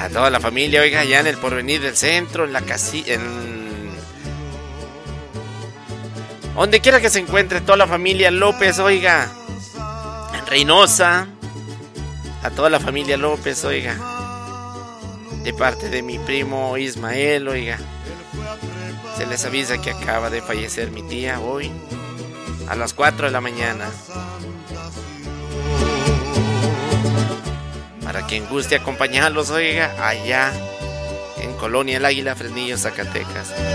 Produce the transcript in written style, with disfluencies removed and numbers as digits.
A toda la familia, oiga, allá en el Porvenir del Centro, en la casilla, donde quiera que se encuentre toda la familia López, oiga. En Reynosa. A toda la familia López, oiga. De parte de mi primo Ismael, oiga. Se les avisa que acaba de fallecer mi tía hoy a las 4 de la mañana. Para quien guste acompañarlos, oiga, allá en Colonia El Águila, Fresnillo, Zacatecas.